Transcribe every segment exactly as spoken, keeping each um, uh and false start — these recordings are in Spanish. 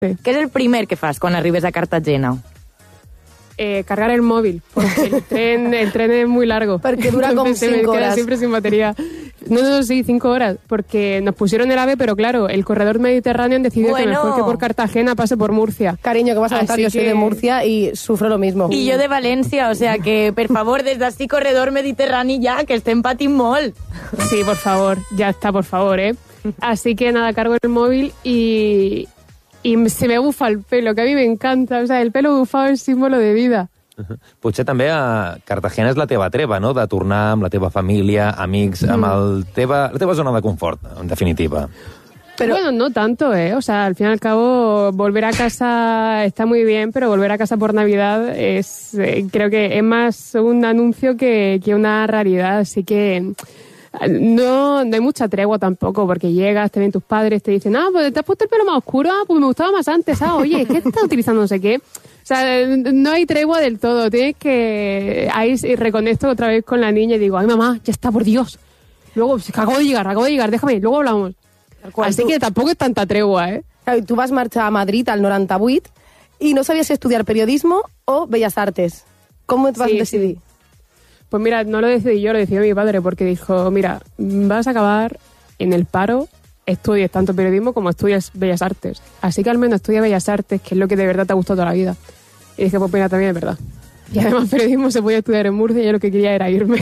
Sí. Què és el primer que fas quan arribes a Cartagena? Eh, cargar el móvil, porque el tren, el tren es muy largo. Porque dura como Entonces, cinco me queda horas. siempre sin batería. No, no, sí, cinco horas, porque nos pusieron el AVE, pero claro, el corredor mediterráneo decidió Bueno. que mejor que por Cartagena pase por Murcia. Cariño, que vas a contar, Así yo soy que- de Murcia y sufro lo mismo. I jo de València, o sea que, per favor, des d'ací corredor mediterrani ja, que estem patint molt. Sí, por favor, ya está, por favor, ¿eh? Así que nada, cargo el móvil y, y se me bufa el pelo, que a mí me encanta. O sea, el pelo bufado es símbolo de vida. Potser també a Cartagena és la teva treva, no?, de tornar amb la teva família, amics, amb el teva, la teva zona de confort, en definitiva. Pero- Bueno, no tanto, ¿eh? O sea, al fin y al cabo, volver a casa está muy bien, pero volver a casa por Navidad es, eh, creo que es más un anuncio que, que una realidad. Así que no, no hay mucha tregua tampoco, porque llegas, te ven tus padres, te dicen, ah, pues te has puesto el pelo más oscuro, ah, pues me gustaba más antes, ah, oye, ¿qué estás utilizando? No sé qué. O sea, no hay tregua del todo. Tienes que... Ahí reconecto otra vez con la niña y digo, ay, mamá, ya está, por Dios. Luego, acabo de llegar, acabo de llegar, déjame, luego hablamos. Cual, Así tu, que tampoco es tanta tregua, ¿eh? claro, tú vas marxar a Madrid al noranta-vuit y no sabías si estudiar periodismo o Bellas Artes. ¿Cómo te vas Sí, a decidir? Pues mira, no lo decidí yo, lo decidió mi padre, porque dijo, mira, vas a acabar en el paro, estudies tanto periodismo como estudias Bellas Artes. Así que al menos estudia Bellas Artes, que es lo que de verdad te ha gustado toda la vida. Y dije, pues mira, también es verdad. Y además periodismo se podía estudiar en Murcia y yo lo que quería era irme.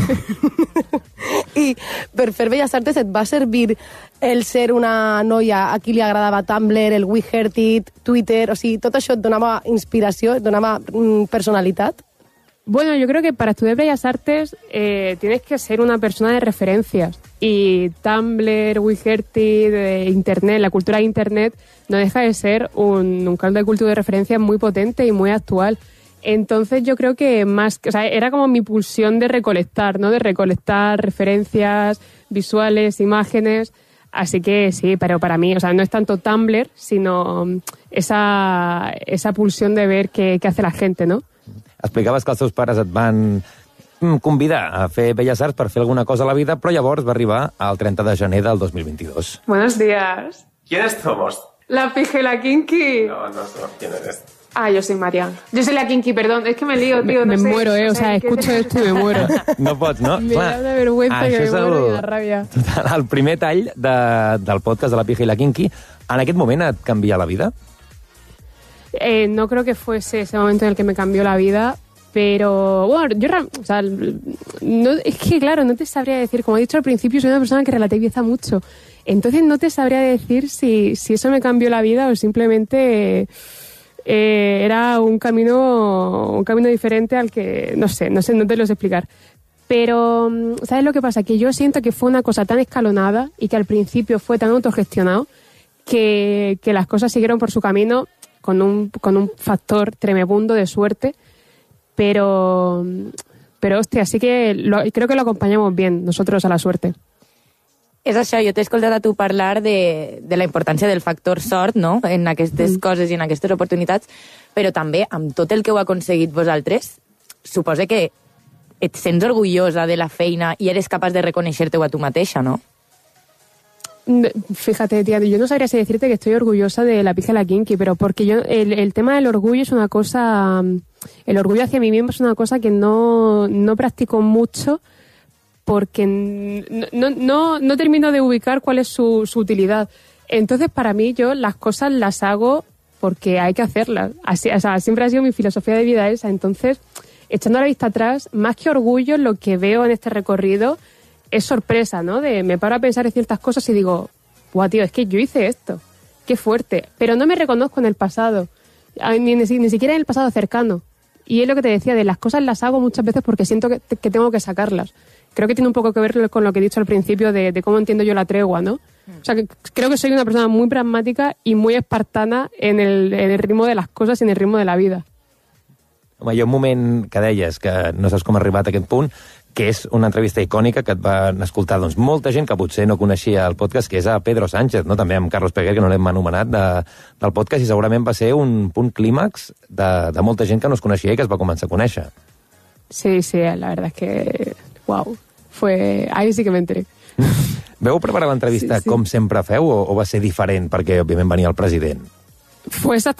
I per fer Belles Artes et va servir el ser una noia a qui li agradava Tumblr, el We Heard It, Twitter, o sigui, tot això et donava inspiració, et donava mm, personalitat? Bueno, yo creo que para estudiar Bellas Artes eh, tienes que ser una persona de referencias. Y Tumblr, Wiherty, de Internet, la cultura de Internet, no deja de ser un, un caldo de cultivo de referencias muy potente y muy actual. Entonces yo creo que más, o sea, era como mi pulsión de recolectar, ¿no? De recolectar referencias visuales, imágenes. Así que sí, pero para mí, o sea, no es tanto Tumblr, sino esa, esa pulsión de ver qué, qué hace la gente, ¿no? Explicaves que els teus pares et van mm, convidar a fer Belles Arts per fer alguna cosa a la vida, però llavors va arribar al trenta de gener del dos mil veintidós. Buenos días. ¿Quiénes somos? La pija y la kinky. No, no sé quién eres. Ah, yo soy Marian. Yo soy la kinky, perdón. Es que me lío, tío. Me, no me sé. muero, eh. O sea, escucho esto y me muero. No pots, no? Me da una vergüenza que me és muero i una ràbia. el primer tall de, del podcast de La Pija i la Kinky. En aquest moment et canvia la vida? Eh, no creo que fuese ese momento en el que me cambió la vida, pero bueno, yo, ra- o sea, no, es que claro, no te sabría decir, como he dicho al principio, soy una persona que relativiza mucho, entonces no te sabría decir si, si eso me cambió la vida o simplemente eh, era un camino, un camino diferente al que, no sé, no sé, no te lo sé explicar. Pero, ¿sabes lo que pasa? Que yo siento que fue una cosa tan escalonada y que al principio fue tan autogestionado que, que las cosas siguieron por su camino con un, con un factor tremebundo de suerte, pero, pero hostia, sí que lo, creo que lo acompañamos bien nosotros a la suerte. És això, jo t'he escoltat a tu parlar de, de la importància del factor sort, no?, en aquestes mm. coses i en aquestes oportunitats, però també amb tot el que heu aconseguit vosaltres, suposa que et sents orgullosa de la feina i eres capaç de reconèixer-te-ho a tu mateixa, no? Fíjate, tía, yo no sabría si decirte que estoy orgullosa de La Pija y la Kinky, pero porque yo el, el tema del orgullo es una cosa, el orgullo hacia mí mismo es una cosa que no, no practico mucho porque no, no, no, no termino de ubicar cuál es su, su utilidad. Entonces, para mí, yo las cosas las hago porque hay que hacerlas. Así, o sea, siempre ha sido mi filosofía de vida esa. Entonces, echando la vista atrás, más que orgullo, lo que veo en este recorrido es sorpresa, ¿no? De me paro a pensar en ciertas cosas y digo, guau, tío, es que yo hice esto. Qué fuerte. Pero no me reconozco en el pasado. Ni, ni, ni siquiera en el pasado cercano. Y es lo que te decía, de las cosas las hago muchas veces porque siento que, que tengo que sacarlas. Creo que tiene un poco que ver con lo que he dicho al principio de, de cómo entiendo yo la tregua, ¿no? O sea, que creo que soy una persona muy pragmática y muy espartana en el, en el ritmo de las cosas y en el ritmo de la vida. Home, hi ha un moment que deies que no saps com ha arribat a aquest punt, que és una entrevista icònica que et van escoltar doncs, molta gent que potser no coneixia el podcast, que és a Pedro Sánchez, no? També amb Carlos Peguer, que no l'hem anomenat, de, del podcast, i segurament va ser un punt clímax de, de molta gent que no es coneixia i que es va començar a conèixer. Sí, sí, la verdad es que, wow, fue, ahí sí que me enteré. Veu preparar l'entrevista Sí, sí. com sempre feu o, o va ser diferent perquè, òbviament, venia el president? Fue